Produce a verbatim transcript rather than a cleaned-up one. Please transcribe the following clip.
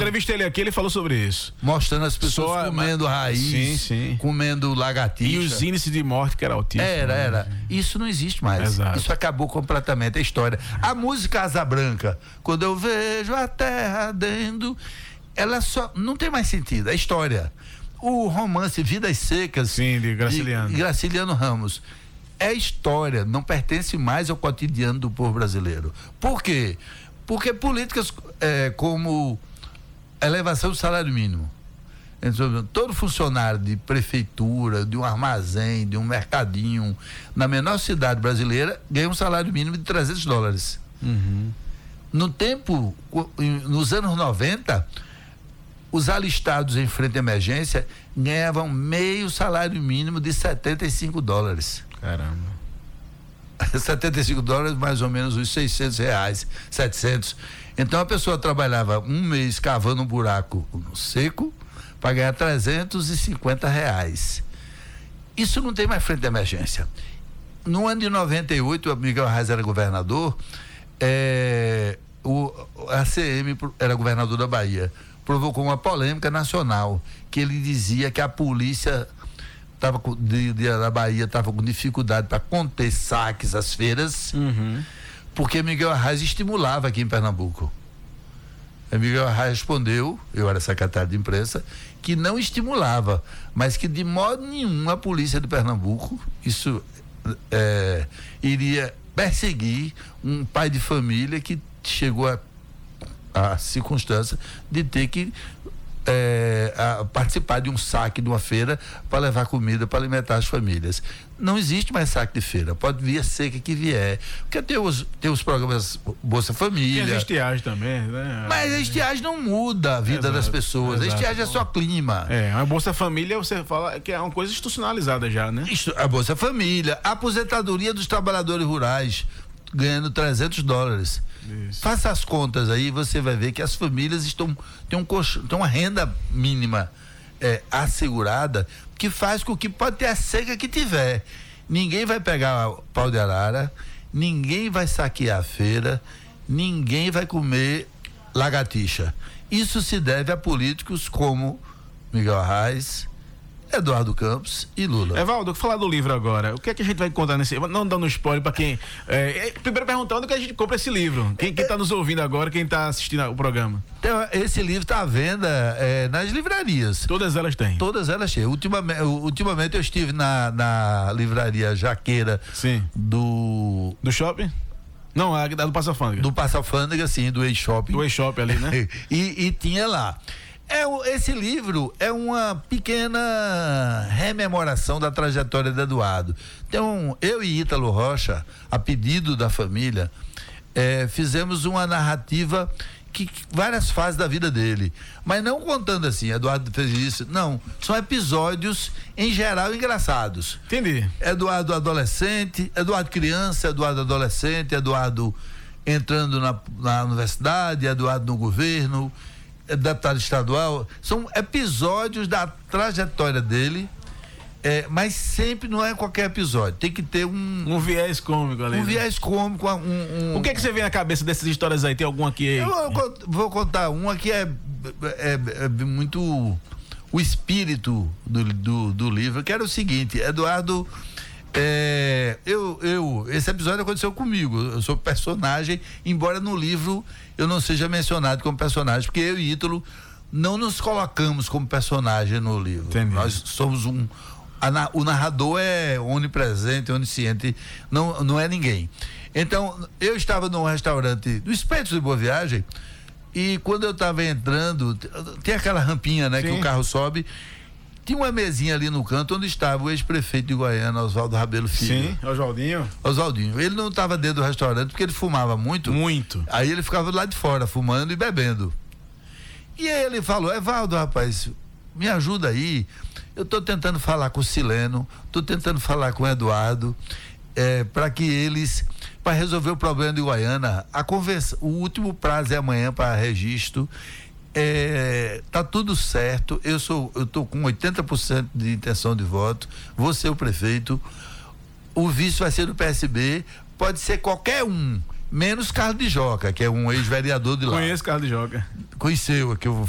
entrevistei ele aqui, ele falou sobre isso. Mostrando as pessoas Só, comendo mas, raiz, sim, sim. comendo lagartixa. E os índices de morte que era altíssimo. Era, era. Isso não existe mais. Exato. Isso acabou completamente a história. A música Asa Branca, quando eu vejo a terra ardendo, ela só não tem mais sentido, é história. O romance Vidas Secas, sim, de Graciliano. de Graciliano Ramos, é história, não pertence mais ao cotidiano do povo brasileiro. Por quê? Porque políticas é, como elevação do salário mínimo, todo funcionário de prefeitura, de um armazém, de um mercadinho, na menor cidade brasileira, ganha um salário mínimo de trezentos dólares. Uhum. No tempo, nos anos noventa, os alistados em frente à emergência ganhavam meio salário mínimo de setenta e cinco dólares. Caramba. setenta e cinco dólares, mais ou menos uns seiscentos reais, setecentos. Então a pessoa trabalhava um mês cavando um buraco seco para ganhar trezentos e cinquenta reais. Isso não tem mais frente de emergência. No ano de noventa e oito, o Miguel Arraes era governador, é, o A C M era governador da Bahia, provocou uma polêmica nacional, que ele dizia que a polícia tava, de, de, da Bahia estava com dificuldade para conter saques às feiras, uhum. porque Miguel Arraes estimulava aqui em Pernambuco. E Miguel Arraes respondeu, eu era secretário de imprensa, que não estimulava, mas que de modo nenhum a polícia de Pernambuco, isso é, iria perseguir um pai de família que chegou a a circunstância de ter que é, a participar de um saque de uma feira para levar comida para alimentar as famílias. Não existe mais saque de feira, pode vir a seca que vier, porque tem os, tem os programas Bolsa Família. Tem a estiagem também, né? Mas a estiagem não muda a vida exato, das pessoas, exato. A estiagem é só clima. É, a Bolsa Família você fala que é uma coisa institucionalizada já, né? A Bolsa Família, a aposentadoria dos trabalhadores rurais, ganhando trezentos dólares. Isso. Faça as contas aí, você vai ver que as famílias estão têm um colchão, têm uma renda mínima é, assegurada, que faz com que pode ter a seca que tiver. Ninguém vai pegar pau de arara, ninguém vai saquear a feira, ninguém vai comer lagartixa. Isso se deve a políticos como Miguel Arraes, Eduardo Campos e Lula. Evaldo, falar do livro agora. O que é que a gente vai encontrar nesse... Não dando spoiler para quem... É, primeiro perguntando que a gente compra esse livro. Quem está nos ouvindo agora, quem está assistindo o programa. Então, esse livro está à venda é, nas livrarias. Todas elas têm? Todas elas têm. Ultimamente, ultimamente eu estive na, na livraria Jaqueira. Sim. Do... Do shopping? Não, a do Passa Alfândega. Do Passa Alfândega, sim, do E-Shopping. Do E-Shopping ali, né? e, e tinha lá. É, esse livro é uma pequena rememoração da trajetória de Eduardo. Então, eu e Ítalo Rocha, a pedido da família, é, fizemos uma narrativa que várias fases da vida dele, mas não contando assim, Eduardo fez isso, não, são episódios em geral engraçados. Entendi. Eduardo adolescente, Eduardo criança, Eduardo adolescente, Eduardo entrando na, na universidade, Eduardo no governo, deputado estadual. São episódios da trajetória dele, é, mas sempre não é qualquer episódio, tem que ter um um viés cômico ali, um né? viés cômico, um, um... O que é que você vê na cabeça dessas histórias aí? Tem alguma aqui? Eu, eu vou contar uma que é, é, é muito o espírito do, do, do livro, que era o seguinte: Eduardo, é, eu, eu, esse episódio aconteceu comigo, eu sou personagem, embora no livro eu não seja mencionado como personagem, porque eu e Ítalo não nos colocamos como personagem no livro. Entendi. Nós somos um, a, o narrador é onipresente, onisciente, não, não é ninguém. Então, eu estava num restaurante do Espetos de Boa Viagem, e quando eu estava entrando, tem aquela rampinha, né, sim, que o carro sobe. Tinha uma mesinha ali no canto onde estava o ex-prefeito de Goiânia, Oswaldo Rabelo Filho. Sim, Oswaldinho. Oswaldinho. Ele não estava dentro do restaurante porque ele fumava muito. Muito. Aí ele ficava lá de fora, fumando e bebendo. E aí ele falou: Evaldo, rapaz, me ajuda aí. Eu estou tentando falar com o Sileno, estou tentando falar com o Eduardo, é, para que eles, para resolver o problema de Goiânia, a conversa, o último prazo é amanhã para registro. É, tá tudo certo, eu sou, eu tô com oitenta por cento de intenção de voto, vou ser o prefeito, o vice vai ser do P S B, pode ser qualquer um, menos Carlos de Joca, que é um ex-vereador de lá. Conheço Carlos de Joca. Conheceu, que eu